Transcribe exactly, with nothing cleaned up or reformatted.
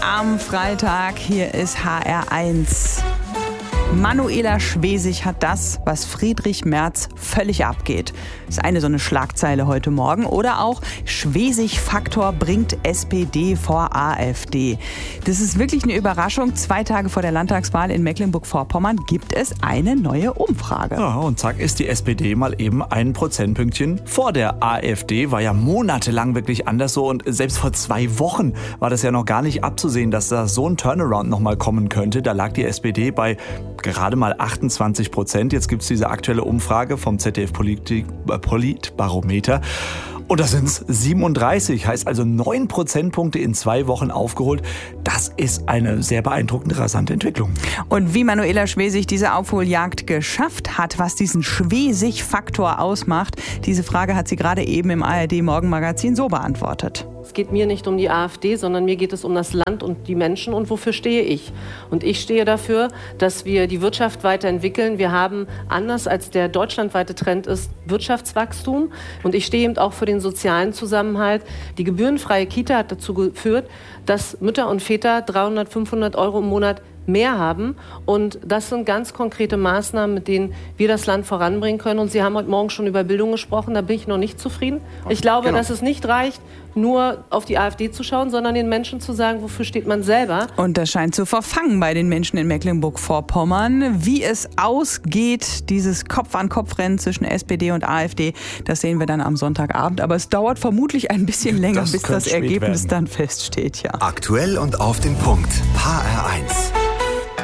am Freitag. Hier ist H R eins. Manuela Schwesig hat das, was Friedrich Merz völlig abgeht. Das ist eine so eine Schlagzeile heute Morgen. Oder auch Schwesig-Faktor bringt S P D vor A f D. Das ist wirklich eine Überraschung. Zwei Tage vor der Landtagswahl in Mecklenburg-Vorpommern gibt es eine neue Umfrage. Ja, und zack ist die S P D mal eben ein Prozentpünktchen vor der A f D. War ja monatelang wirklich anders so. Und selbst vor zwei Wochen war das ja noch gar nicht abzusehen, dass da so ein Turnaround nochmal kommen könnte. Da lag die S P D bei gerade mal achtundzwanzig Prozent. Jetzt gibt es diese aktuelle Umfrage vom Z D F Politik, äh, Politbarometer. Und das sind siebenunddreißig, heißt also neun Prozentpunkte in zwei Wochen aufgeholt. Das ist eine sehr beeindruckende, rasante Entwicklung. Und wie Manuela Schwesig diese Aufholjagd geschafft hat, was diesen Schwesig-Faktor ausmacht, diese Frage hat sie gerade eben im A R D-Morgenmagazin so beantwortet. Es geht mir nicht um die A f D, sondern mir geht es um das Land und die Menschen und wofür stehe ich. Und ich stehe dafür, dass wir die Wirtschaft weiterentwickeln. Wir haben, anders als der deutschlandweite Trend ist, Wirtschaftswachstum. Und ich stehe eben auch für den sozialen Zusammenhalt. Die gebührenfreie Kita hat dazu geführt, dass Mütter und Väter dreihundert, fünfhundert Euro im Monat mehr haben. Und das sind ganz konkrete Maßnahmen, mit denen wir das Land voranbringen können. Und Sie haben heute Morgen schon über Bildung gesprochen, da bin ich noch nicht zufrieden. Ich glaube, genau. dass es nicht reicht, nur auf die A f D zu schauen, sondern den Menschen zu sagen, wofür steht man selber. Und das scheint zu verfangen bei den Menschen in Mecklenburg-Vorpommern. Wie es ausgeht, dieses Kopf-an-Kopf-Rennen zwischen S P D und A f D, das sehen wir dann am Sonntagabend. Aber es dauert vermutlich ein bisschen länger, das bis das Ergebnis werden. dann feststeht. Ja. Aktuell und auf den Punkt. H R eins.